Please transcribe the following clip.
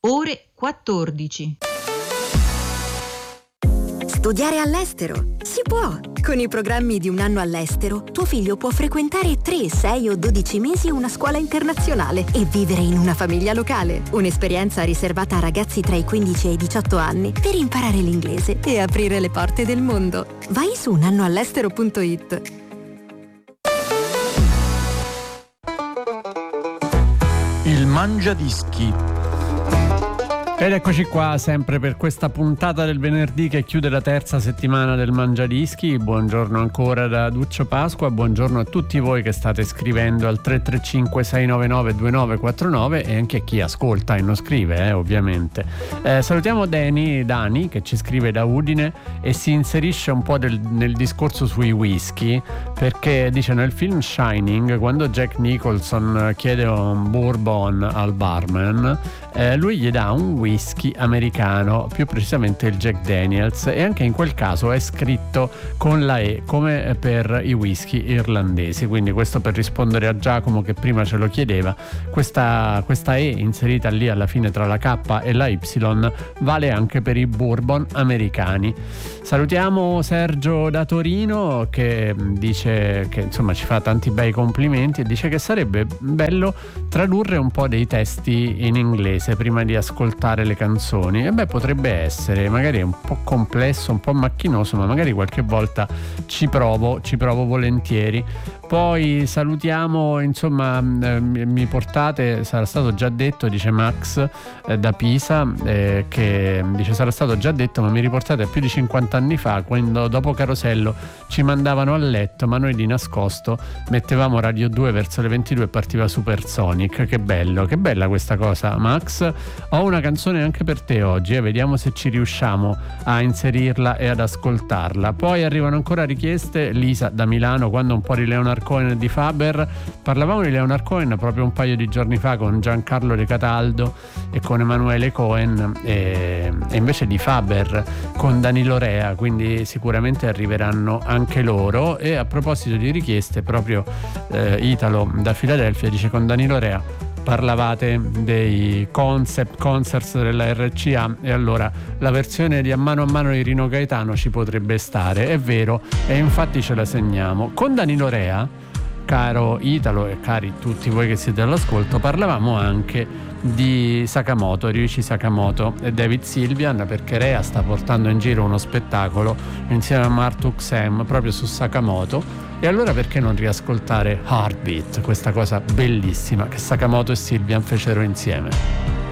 ore 14. Studiare all'estero? Si può! Con i programmi di un anno all'estero, tuo figlio può frequentare 3, 6 o 12 mesi una scuola internazionale e vivere in una famiglia locale. Un'esperienza riservata a ragazzi tra i 15 e i 18 anni per imparare l'inglese e aprire le porte del mondo. Vai su unannoall'estero.it. Il Mangiadischi. Ed eccoci qua sempre per questa puntata del venerdì che chiude la terza settimana del Mangiadischi. Buongiorno ancora da Duccio Pasqua, buongiorno a tutti voi che state scrivendo al 335 699 2949 e anche a chi ascolta e non scrive, ovviamente. Salutiamo Dani che ci scrive da Udine e si inserisce un po' nel discorso sui whisky, perché dice: nel film Shining, quando Jack Nicholson chiede un bourbon al barman, lui gli dà un whisky americano, più precisamente il Jack Daniels, e anche in quel caso è scritto con la E come per i whisky irlandesi, quindi questo per rispondere a Giacomo che prima ce lo chiedeva. Questa E inserita lì alla fine tra la K e la Y vale anche per i bourbon americani. Salutiamo Sergio da Torino che dice che insomma ci fa tanti bei complimenti e dice che sarebbe bello tradurre un po' dei testi in inglese prima di ascoltare le canzoni. E potrebbe essere, magari è un po' complesso, un po' macchinoso, ma magari qualche volta ci provo volentieri. Poi salutiamo, insomma, mi portate, sarà stato già detto, dice Max da Pisa, che dice: sarà stato già detto, ma mi riportate a più di 50 anni fa, quando dopo Carosello ci mandavano a letto, ma noi di nascosto mettevamo Radio 2 verso le 22 e partiva Supersonic. Che bello, che bella questa cosa, Max. Ho una canzone anche per te oggi, vediamo se ci riusciamo a inserirla e ad ascoltarla. Poi arrivano ancora richieste. Lisa da Milano: quando un po' di Leonard Cohen e di Faber. Parlavamo di Leonard Cohen proprio un paio di giorni fa con Giancarlo De Cataldo e con Emanuele Cohen, e invece di Faber con Danilo Rea, quindi sicuramente arriveranno anche loro. E a proposito di richieste, proprio Italo da Filadelfia dice: con Danilo Rea parlavate dei concerts della RCA, e allora la versione di A mano di Rino Gaetano ci potrebbe stare, è vero, e infatti ce la segniamo. Con Danilo Rea, caro Italo e cari tutti voi che siete all'ascolto, parlavamo anche di Sakamoto, Ryuichi Sakamoto e David Sylvian, perché Rea sta portando in giro uno spettacolo insieme a Martuk Sam proprio su Sakamoto. E allora perché non riascoltare Heartbeat, questa cosa bellissima che Sakamoto e Sylvian fecero insieme?